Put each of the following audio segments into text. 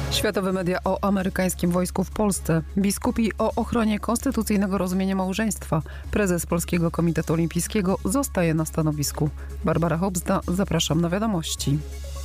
Światowe media o amerykańskim wojsku w Polsce. Biskupi o ochronie konstytucyjnego rozumienia małżeństwa. Prezes Polskiego Komitetu Olimpijskiego zostaje na stanowisku. Barbara Hobzda, zapraszam na wiadomości.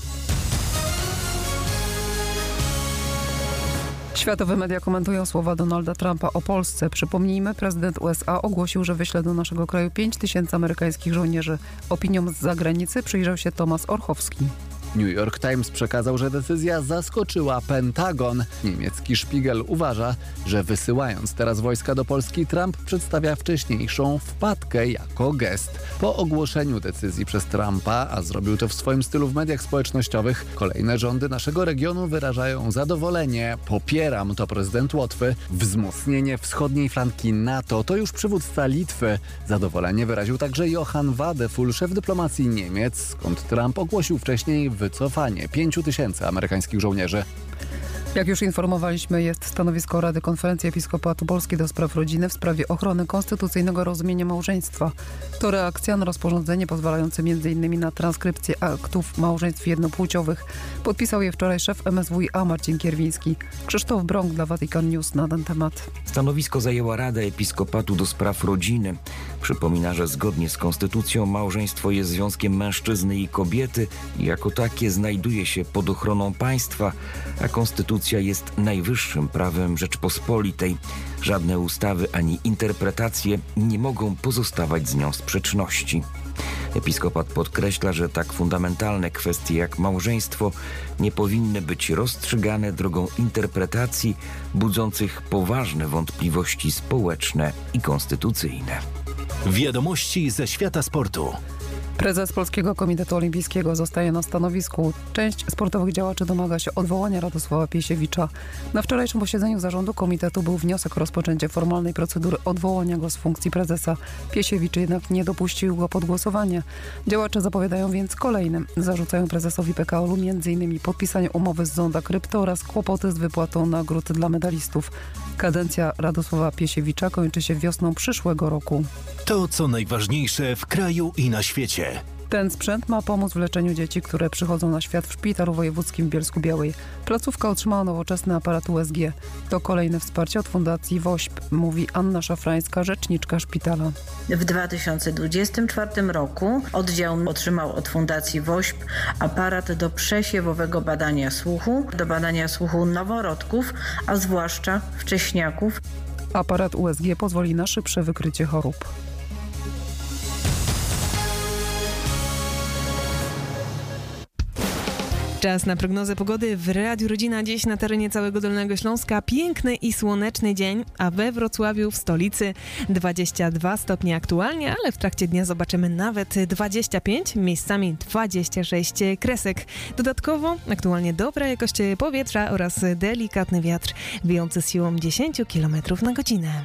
Światowe media komentują słowa Donalda Trumpa o Polsce. Przypomnijmy, prezydent USA ogłosił, że wyśle do naszego kraju 5000 amerykańskich żołnierzy. Opiniom z zagranicy przyjrzał się Tomasz Orchowski. New York Times przekazał, że decyzja zaskoczyła Pentagon. Niemiecki Spiegel uważa, że wysyłając teraz wojska do Polski, Trump przedstawia wcześniejszą wpadkę jako gest. Po ogłoszeniu decyzji przez Trumpa, a zrobił to w swoim stylu w mediach społecznościowych, kolejne rządy naszego regionu wyrażają zadowolenie. Popieram, to prezydent Łotwy. Wzmocnienie wschodniej flanki NATO to już przywódca Litwy. Zadowolenie wyraził także Johann Wadefull, szef dyplomacji Niemiec, skąd Trump ogłosił wcześniej wycofanie 5000 amerykańskich żołnierzy. Jak już informowaliśmy, jest stanowisko Rady Konferencji Episkopatu Polski do spraw rodziny w sprawie ochrony konstytucyjnego rozumienia małżeństwa. To reakcja na rozporządzenie pozwalające m.in. na transkrypcję aktów małżeństw jednopłciowych. Podpisał je wczoraj szef MSWiA Marcin Kierwiński. Krzysztof Brąk dla Vatican News na ten temat. Stanowisko zajęła Rada Episkopatu do spraw rodziny. Przypomina, że zgodnie z konstytucją małżeństwo jest związkiem mężczyzny i kobiety i jako takie znajduje się pod ochroną państwa, a konstytucja jest najwyższym prawem Rzeczpospolitej. Żadne ustawy ani interpretacje nie mogą pozostawać z nią sprzeczności. Episkopat podkreśla, że tak fundamentalne kwestie jak małżeństwo nie powinny być rozstrzygane drogą interpretacji budzących poważne wątpliwości społeczne i konstytucyjne. Wiadomości ze świata sportu. Prezes Polskiego Komitetu Olimpijskiego zostaje na stanowisku. Część sportowych działaczy domaga się odwołania Radosława Piesiewicza. Na wczorajszym posiedzeniu zarządu komitetu był wniosek o rozpoczęcie formalnej procedury odwołania go z funkcji prezesa. Piesiewicz jednak nie dopuścił go pod głosowanie. Działacze zapowiadają więc kolejne. Zarzucają prezesowi PKOL-u m.in. podpisanie umowy z Zonda Krypto oraz kłopoty z wypłatą nagród dla medalistów. Kadencja Radosława Piesiewicza kończy się wiosną przyszłego roku. To, co najważniejsze w kraju i na świecie. Ten sprzęt ma pomóc w leczeniu dzieci, które przychodzą na świat w Szpitalu Wojewódzkim w Bielsku-Białej. Placówka otrzymała nowoczesny aparat USG. To kolejne wsparcie od Fundacji WOŚP, mówi Anna Szafrańska, rzeczniczka szpitala. W 2024 roku oddział otrzymał od Fundacji WOŚP aparat do przesiewowego badania słuchu noworodków, a zwłaszcza wcześniaków. Aparat USG pozwoli na szybsze wykrycie chorób. Czas na prognozę pogody w Radiu Rodzina. Dziś na terenie całego Dolnego Śląska piękny i słoneczny dzień, a we Wrocławiu, w stolicy, 22 stopnie aktualnie, ale w trakcie dnia zobaczymy nawet 25, miejscami 26 kresek. Dodatkowo aktualnie dobra jakość powietrza oraz delikatny wiatr wiejący siłą 10 km na godzinę.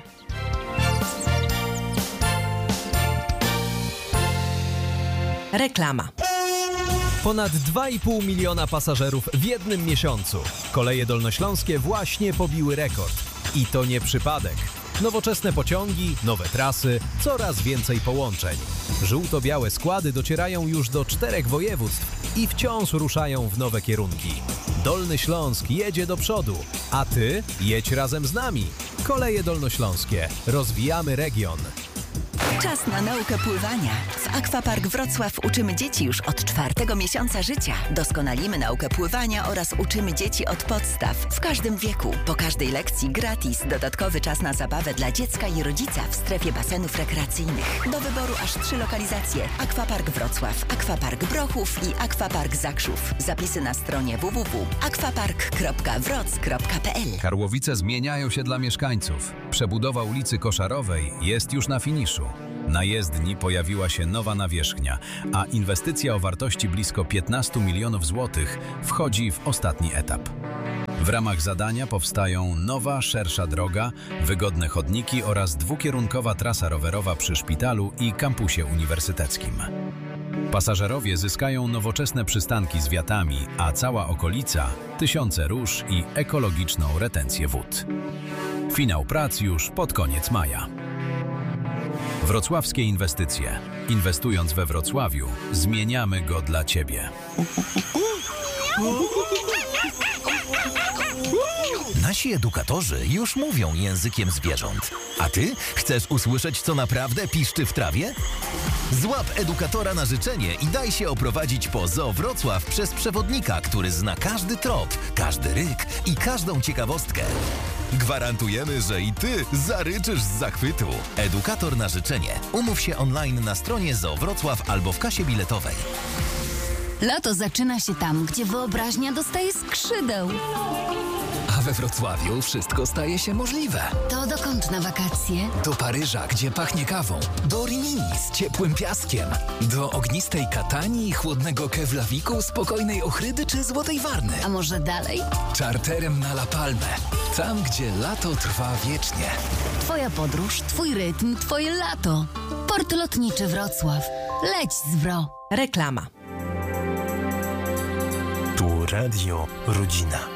Reklama. Ponad 2,5 miliona pasażerów w jednym miesiącu. Koleje dolnośląskie właśnie pobiły rekord. I to nie przypadek. Nowoczesne pociągi, nowe trasy, coraz więcej połączeń. Żółto-białe składy docierają już do 4 województw i wciąż ruszają w nowe kierunki. Dolny Śląsk jedzie do przodu, a ty jedź razem z nami. Koleje dolnośląskie. Rozwijamy region. Czas na naukę pływania. W Aquapark Wrocław uczymy dzieci już od 4. miesiąca życia. Doskonalimy naukę pływania oraz uczymy dzieci od podstaw w każdym wieku. Po każdej lekcji gratis dodatkowy czas na zabawę dla dziecka i rodzica w strefie basenów rekreacyjnych. Do wyboru aż 3 lokalizacje. Aquapark Wrocław, Aquapark Brochów i Aquapark Zakrzów. Zapisy na stronie www.aquapark.wroc.pl. Karłowice zmieniają się dla mieszkańców. Przebudowa ulicy Koszarowej jest już na finiszu. Na jezdni pojawiła się nowa nawierzchnia, a inwestycja o wartości blisko 15 milionów złotych wchodzi w ostatni etap. W ramach zadania powstają nowa, szersza droga, wygodne chodniki oraz dwukierunkowa trasa rowerowa przy szpitalu i kampusie uniwersyteckim. Pasażerowie zyskają nowoczesne przystanki z wiatami, a cała okolica tysiące róż i ekologiczną retencję wód. Finał prac już pod koniec maja. Wrocławskie inwestycje. Inwestując we Wrocławiu, zmieniamy go dla Ciebie. Nasi edukatorzy już mówią językiem zwierząt. A ty chcesz usłyszeć, co naprawdę piszczy w trawie? Złap edukatora na życzenie i daj się oprowadzić po Zoo Wrocław przez przewodnika, który zna każdy trop, każdy ryk i każdą ciekawostkę. Gwarantujemy, że i ty zaryczysz z zachwytu. Edukator na życzenie. Umów się online na stronie Zoo Wrocław albo w kasie biletowej. Lato zaczyna się tam, gdzie wyobraźnia dostaje skrzydeł. A we Wrocławiu wszystko staje się możliwe. To dokąd na wakacje? Do Paryża, gdzie pachnie kawą. Do Rimini z ciepłym piaskiem. Do ognistej Katanii, chłodnego Keflaviku, spokojnej Ochrydy czy Złotej Warny. A może dalej? Czarterem na La Palmę. Tam, gdzie lato trwa wiecznie. Twoja podróż, twój rytm, twoje lato. Port Lotniczy Wrocław. Leć z Wro. Reklama. Tu Radio Rodzina.